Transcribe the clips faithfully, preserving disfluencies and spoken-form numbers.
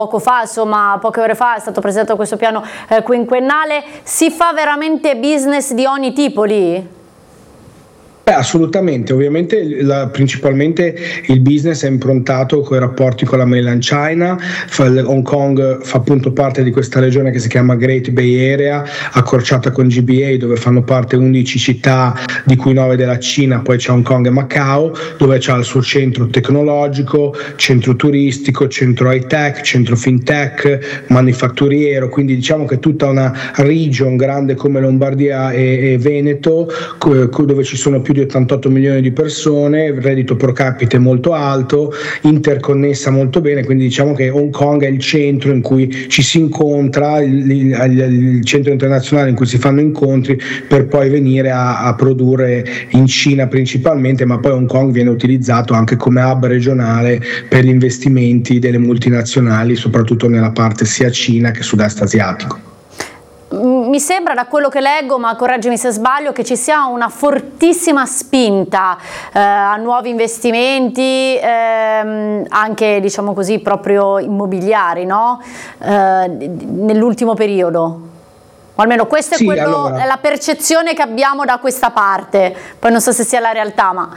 poco fa, insomma poche ore fa è stato presentato questo piano eh, quinquennale. Si fa veramente business di ogni tipo lì? Beh, assolutamente, ovviamente la, principalmente il business è improntato con i rapporti con la mainland China. Hong Kong fa appunto parte di questa regione che si chiama Great Bay Area, accorciata con G B A, dove fanno parte undici città, di cui nove della Cina, poi c'è Hong Kong e Macao, dove c'è il suo centro tecnologico, centro turistico, centro high tech, centro fintech, manifatturiero, quindi diciamo che tutta una region grande come Lombardia e, e Veneto, dove ci sono più di ottantotto milioni di persone, il reddito pro capite molto alto, interconnessa molto bene, quindi diciamo che Hong Kong è il centro in cui ci si incontra, il, il, il centro internazionale in cui si fanno incontri per poi venire a, a produrre in Cina principalmente, ma poi Hong Kong viene utilizzato anche come hub regionale per gli investimenti delle multinazionali, soprattutto nella parte sia Cina che sud-est asiatico. Mi sembra, da quello che leggo, ma correggimi se sbaglio, che ci sia una fortissima spinta eh, a nuovi investimenti, ehm, anche diciamo così proprio immobiliari, no? Eh, nell'ultimo periodo. O almeno questa sì, è, quello, allora. è la percezione che abbiamo da questa parte, poi non so se sia la realtà, ma...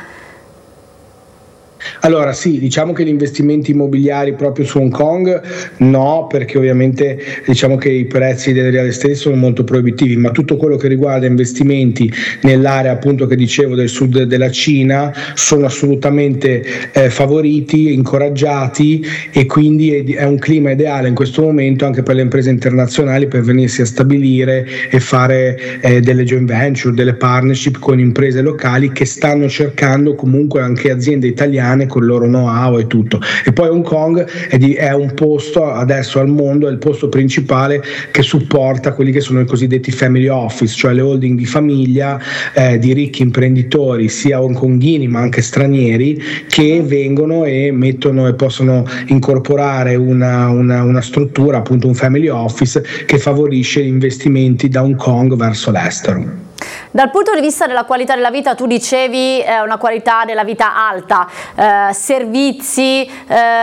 Allora sì, diciamo che gli investimenti immobiliari proprio su Hong Kong no, perché ovviamente diciamo che i prezzi del real estate sono molto proibitivi, ma tutto quello che riguarda investimenti nell'area appunto che dicevo del sud della Cina sono assolutamente eh, favoriti, incoraggiati, e quindi è un clima ideale in questo momento anche per le imprese internazionali per venirsi a stabilire e fare eh, delle joint venture, delle partnership con imprese locali che stanno cercando comunque anche aziende italiane con il loro know-how e tutto. E poi Hong Kong è, di, è un posto adesso al mondo, è il posto principale che supporta quelli che sono i cosiddetti family office, cioè le holding di famiglia eh, di ricchi imprenditori sia hongkonghini ma anche stranieri, che vengono e mettono e possono incorporare una, una, una struttura, appunto un family office che favorisce gli investimenti da Hong Kong verso l'estero. Dal punto di vista della qualità della vita, tu dicevi eh, una qualità della vita alta, eh, servizi eh,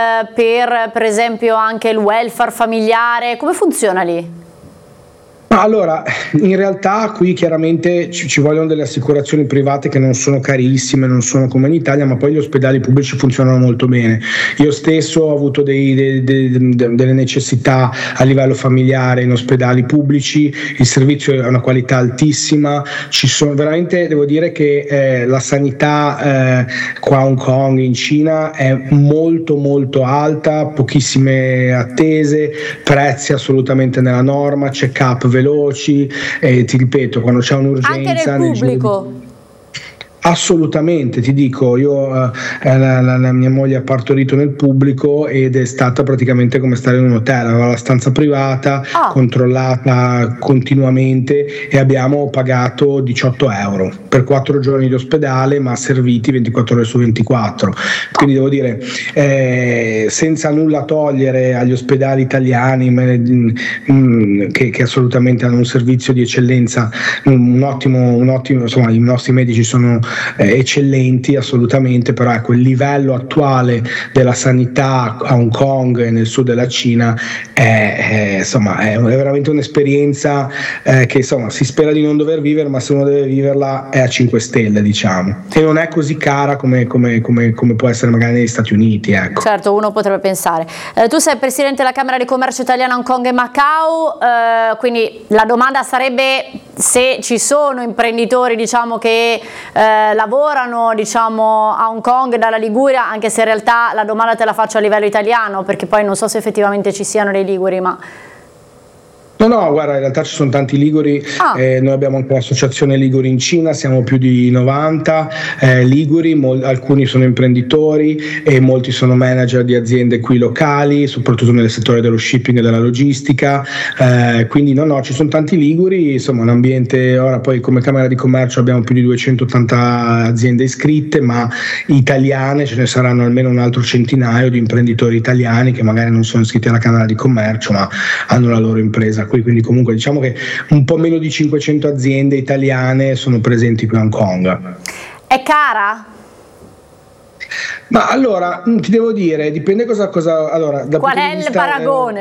per per esempio anche il welfare familiare, come funziona lì? Allora, in realtà qui chiaramente ci, ci vogliono delle assicurazioni private che non sono carissime, non sono come in Italia, ma poi gli ospedali pubblici funzionano molto bene. Io stesso ho avuto dei, dei, dei, delle necessità a livello familiare in ospedali pubblici, il servizio è una qualità altissima, ci sono veramente, devo dire che eh, la sanità eh, qua a Hong Kong, in Cina, è molto molto alta, pochissime attese, prezzi assolutamente nella norma, check-up veloci, e ti ripeto, quando c'è un'urgenza anche nel pubblico. Assolutamente, ti dico, io eh, la, la, la mia moglie ha partorito nel pubblico ed è stata praticamente come stare in un hotel, aveva la stanza privata, oh. controllata continuamente, e abbiamo pagato diciotto euro per quattro giorni di ospedale, ma serviti ventiquattro ore su ventiquattro. Quindi devo dire, eh, senza nulla togliere agli ospedali italiani mh, che, che assolutamente hanno un servizio di eccellenza, un, un ottimo, un ottimo, insomma i nostri medici sono Eh, eccellenti assolutamente, però ecco, il livello attuale della sanità a Hong Kong e nel sud della Cina è, è, insomma, è veramente un'esperienza eh, che insomma si spera di non dover vivere, ma se uno deve viverla è a cinque stelle, diciamo, e non è così cara come, come, come, come può essere magari negli Stati Uniti, ecco. Certo, uno potrebbe pensare. Eh, tu sei presidente della Camera di Commercio Italiana Hong Kong e Macao, eh, quindi la domanda sarebbe se ci sono imprenditori, diciamo, che eh, lavorano, diciamo, a Hong Kong dalla Liguria, anche se in realtà la domanda te la faccio a livello italiano, perché poi non so se effettivamente ci siano dei liguri, ma... No, no, guarda, in realtà ci sono tanti liguri, ah. eh, noi abbiamo anche l'associazione Liguri in Cina, siamo più di novanta eh, liguri, mol- alcuni sono imprenditori e molti sono manager di aziende qui locali, soprattutto nel settore dello shipping e della logistica, eh, quindi no, no, ci sono tanti liguri, insomma un ambiente, ora poi come Camera di Commercio abbiamo più di duecentottanta aziende iscritte, ma italiane ce ne saranno almeno un altro centinaio di imprenditori italiani che magari non sono iscritti alla Camera di Commercio, ma hanno la loro impresa qui, quindi comunque diciamo che un po' meno di cinquecento aziende italiane sono presenti qui a Hong Kong. È cara? Ma allora ti devo dire, dipende cosa cosa allora, dal qual punto è di il vista, paragone?